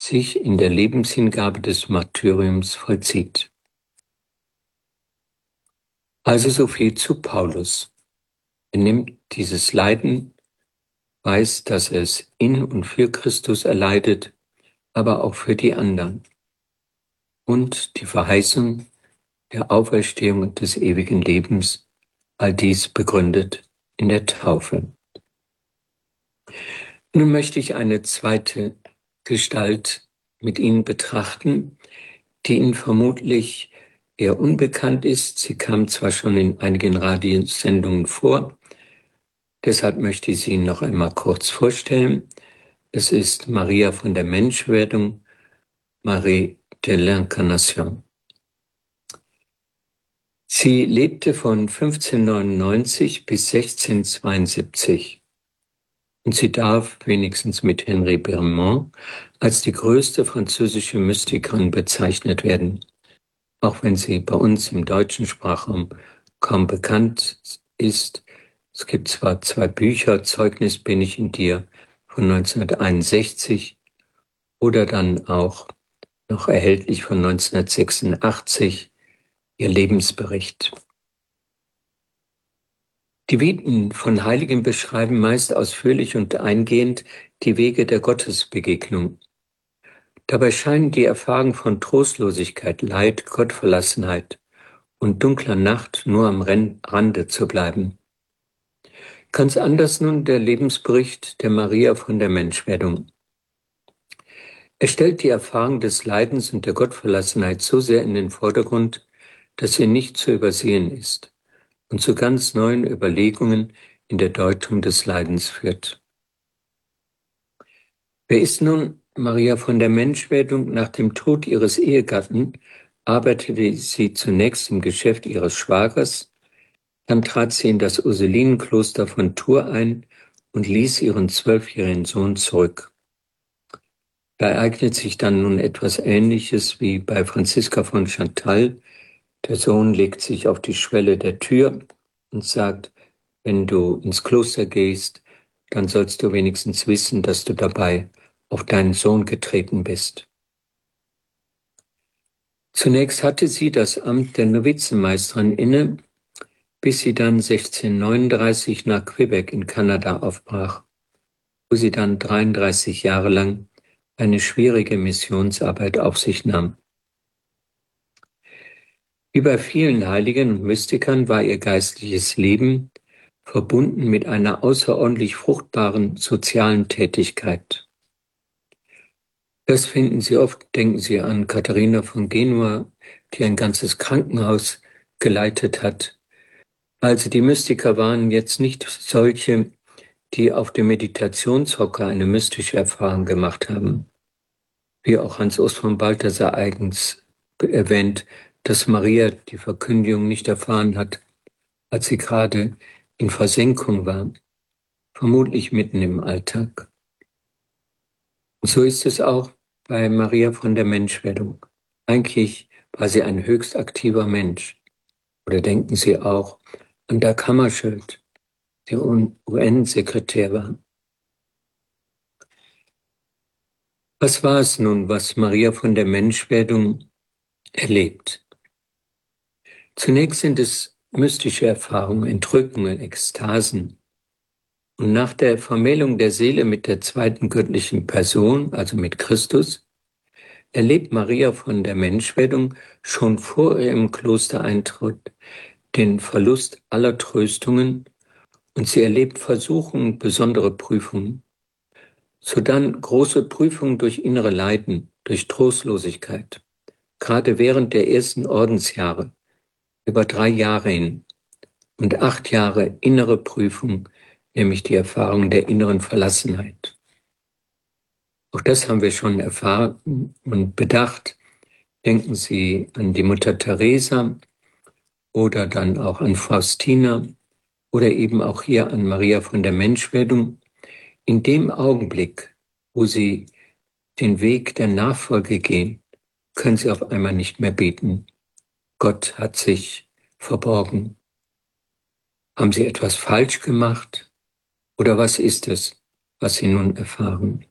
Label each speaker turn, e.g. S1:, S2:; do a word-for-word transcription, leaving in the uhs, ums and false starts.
S1: sich in der Lebenshingabe des Martyriums vollzieht. Also so viel zu Paulus. Er nimmt dieses Leiden, weiß, dass er es in und für Christus erleidet, aber auch für die anderen. Und die Verheißung der Auferstehung und des ewigen Lebens, all dies begründet in der Taufe. Nun möchte ich eine zweite Gestalt mit Ihnen betrachten, die Ihnen vermutlich eher unbekannt ist. Sie kam zwar schon in einigen Radiosendungen vor, deshalb möchte ich sie Ihnen noch einmal kurz vorstellen. Es ist Maria von der Menschwerdung, Marie de l'Incarnation. Sie lebte von fünfzehnhundertneunundneunzig bis sechzehnhundertzweiundsiebzig und sie darf wenigstens mit Henri Bermond als die größte französische Mystikerin bezeichnet werden, auch wenn sie bei uns im deutschen Sprachraum kaum bekannt ist. Es gibt zwar zwei Bücher, Zeugnis bin ich in dir von neunzehnhunderteinundsechzig oder dann auch noch erhältlich von neunzehnhundertsechsundachtzig, ihr Lebensbericht. Die Viten von Heiligen beschreiben meist ausführlich und eingehend die Wege der Gottesbegegnung. Dabei scheinen die Erfahrungen von Trostlosigkeit, Leid, Gottverlassenheit und dunkler Nacht nur am Rande zu bleiben. Ganz anders nun der Lebensbericht der Maria von der Menschwerdung. Er stellt die Erfahrung des Leidens und der Gottverlassenheit so sehr in den Vordergrund, dass sie nicht zu übersehen ist und zu ganz neuen Überlegungen in der Deutung des Leidens führt. Wer ist nun Maria von der Menschwerdung? Nach dem Tod ihres Ehegatten arbeitete sie zunächst im Geschäft ihres Schwagers, dann trat sie in das Ursulinenkloster von Tours ein und ließ ihren zwölfjährigen Sohn zurück. Da ereignet sich dann nun etwas Ähnliches wie bei Franziska von Chantal. Der Sohn legt sich auf die Schwelle der Tür und sagt, wenn du ins Kloster gehst, dann sollst du wenigstens wissen, dass du dabei auf deinen Sohn getreten bist. Zunächst hatte sie das Amt der Novizenmeisterin inne, bis sie dann sechzehnhundertneununddreißig nach Quebec in Kanada aufbrach, wo sie dann dreiunddreißig Jahre lang eine schwierige Missionsarbeit auf sich nahm. Wie bei vielen Heiligen und Mystikern war ihr geistliches Leben verbunden mit einer außerordentlich fruchtbaren sozialen Tätigkeit. Das finden Sie oft, denken Sie an Katharina von Genua, die ein ganzes Krankenhaus geleitet hat. Also die Mystiker waren jetzt nicht solche, die auf dem Meditationshocker eine mystische Erfahrung gemacht haben. Wie auch Hans Urs von Balthasar eigens erwähnt, dass Maria die Verkündigung nicht erfahren hat, als sie gerade in Versenkung war, vermutlich mitten im Alltag. Und so ist es auch bei Maria von der Menschwerdung. Eigentlich war sie ein höchst aktiver Mensch. Oder denken Sie auch an Dag Hammarskjöld, der U N-Sekretär war. Was war es nun, was Maria von der Menschwerdung erlebt? Zunächst sind es mystische Erfahrungen, Entrückungen, Ekstasen. Und nach der Vermählung der Seele mit der zweiten göttlichen Person, also mit Christus, erlebt Maria von der Menschwerdung schon vor ihrem Klostereintritt den Verlust aller Tröstungen und sie erlebt Versuchungen, besondere Prüfungen. Sodann große Prüfungen durch innere Leiden, durch Trostlosigkeit, gerade während der ersten Ordensjahre, über drei Jahre hin und acht Jahre innere Prüfung, nämlich die Erfahrung der inneren Verlassenheit. Auch das haben wir schon erfahren und bedacht. Denken Sie an die Mutter Teresa oder dann auch an Faustina oder eben auch hier an Maria von der Menschwerdung. In dem Augenblick, wo Sie den Weg der Nachfolge gehen, können Sie auf einmal nicht mehr beten. Gott hat sich verborgen. Haben Sie etwas falsch gemacht? Oder was ist es, was Sie nun erfahren?